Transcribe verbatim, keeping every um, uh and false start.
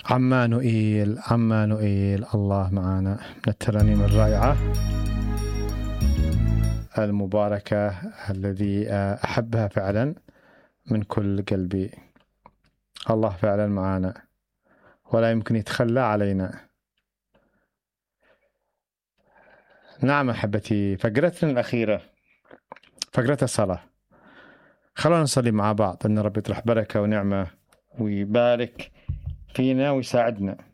عمانوئيل عمانوئيل الله معنا، من الترانيم الرائعة المباركة الذي أحبها فعلا من كل قلبي. الله فعلا معنا ولا يمكن يتخلى علينا. نعم أحبتي، فقرتنا الأخيرة فقرة الصلاة. خلونا نصلي مع بعض أن رب يطرح بركة ونعمة ويبارك فينا ويساعدنا